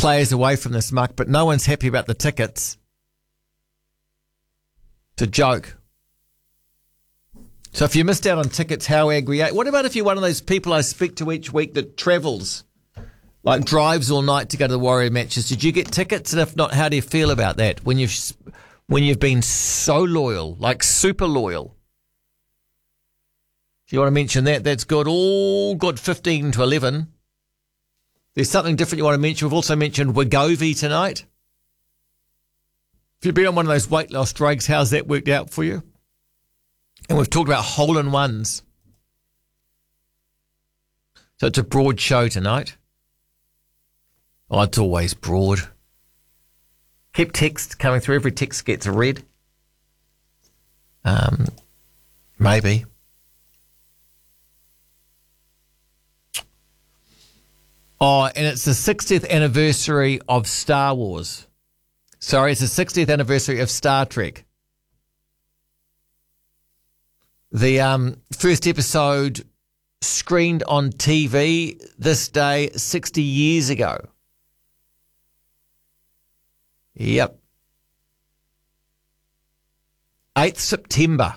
players away from this muck, but no one's happy about the tickets. It's a joke. So if you missed out on tickets, how angry are you? What about if you're one of those people I speak to each week that travels, like drives all night to go to the Warrior matches? Did you get tickets? And if not, how do you feel about that when you've been so loyal, like super loyal? If you want to mention that, that's good. All good 15 to 11. There's something different you want to mention. We've also mentioned Wegovy tonight. If you've been on one of those weight loss drugs, how's that worked out for you? And we've talked about hole-in-ones. So it's a broad show tonight. Oh, it's always broad. Keep text coming through. Every text gets read. Maybe. Oh, and it's the 60th anniversary of Star Wars. Sorry, it's the 60th anniversary of Star Trek. The first episode screened on TV this day 60 years ago. Yep. 8th September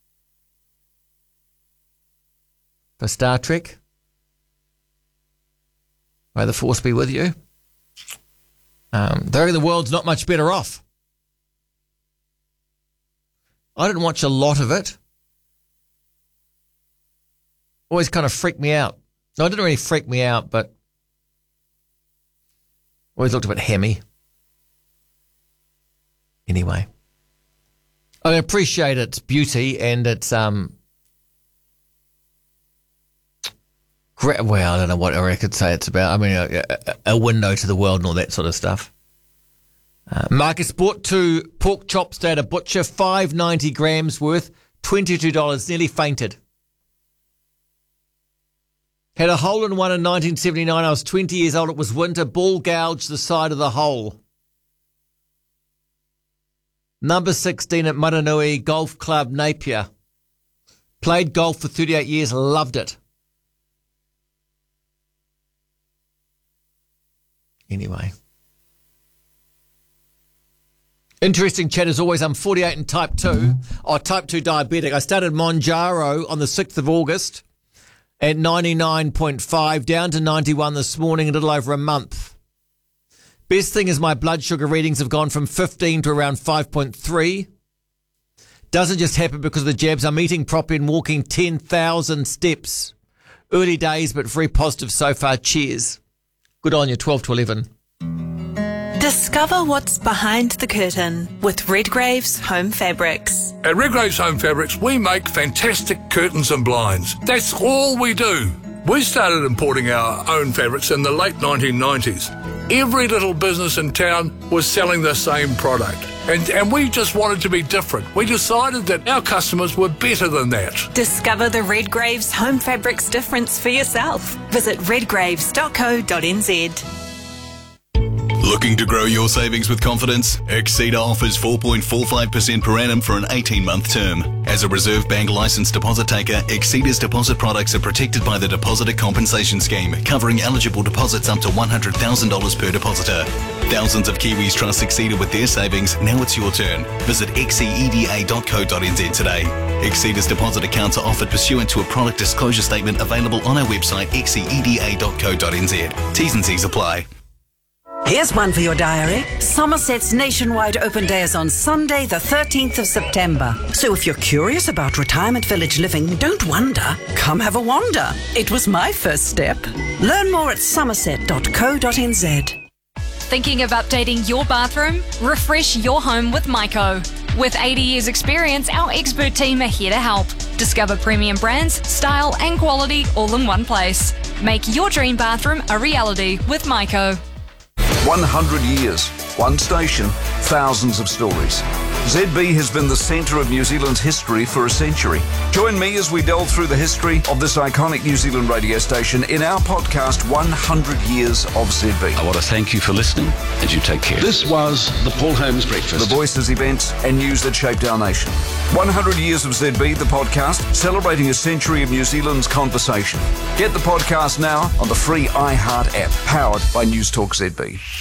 for Star Trek. May the force be with you. Though the world's not much better off. I didn't watch a lot of it. Always kind of freaked me out. No, it didn't really freak me out, but always looked a bit hammy. Anyway. I appreciate its beauty and its well, I don't know what I could say it's about. I mean, a window to the world and all that sort of stuff. Marcus bought 2 pork chops at a butcher, $5.90 grams worth, $22, nearly fainted. Had a hole-in-one in 1979. I was 20 years old. It was winter. Ball gouged the side of the hole. Number 16 at Maranui Golf Club, Napier. Played golf for 38 years. Loved it. Anyway. Interesting chat as always. I'm 48 and type 2. Oh, type 2 diabetic. I started Monjaro on the 6th of August at 99.5, down to 91 this morning, a little over a month. Best thing is my blood sugar readings have gone from 15 to around 5.3. Doesn't just happen because of the jabs. I'm eating properly and walking 10,000 steps. Early days, but very positive so far. Cheers. Good on you, 12 to 11. Discover what's behind the curtain with Redgrave's Home Fabrics. At Redgrave's Home Fabrics, we make fantastic curtains and blinds. That's all we do. We started importing our own fabrics in the late 1990s. Every little business in town was selling the same product. And we just wanted to be different. We decided that our customers were better than that. Discover the Redgrave's Home Fabrics difference for yourself. Visit redgraves.co.nz. Looking to grow your savings with confidence? Exceeder offers 4.45% per annum for an 18-month term. As a Reserve Bank licensed deposit taker, Exceeder's deposit products are protected by the Depositor Compensation Scheme, covering eligible deposits up to $100,000 per depositor. Thousands of Kiwis trust Exceeder with their savings. Now it's your turn. Visit xceda.co.nz today. Exceeder's deposit accounts are offered pursuant to a product disclosure statement available on our website xceda.co.nz. T's and C's apply. Here's one for your diary. Somerset's nationwide open day is on Sunday, the 13th of September. So if you're curious about retirement village living, don't wonder. Come have a wander. It was my first step. Learn more at somerset.co.nz. Thinking of updating your bathroom? Refresh your home with Myco. With 80 years experience, our expert team are here to help. Discover premium brands, style and quality all in one place. Make your dream bathroom a reality with Myco. 100 years, one station, thousands of stories. ZB has been the centre of New Zealand's history for a century. Join me as we delve through the history of this iconic New Zealand radio station in our podcast, 100 Years of ZB. I want to thank you for listening, and you take care. This was the Paul Holmes Breakfast. The voices, events and news that shaped our nation. 100 Years of ZB, the podcast, celebrating a century of New Zealand's conversation. Get the podcast now on the free iHeart app, powered by News Talk ZB.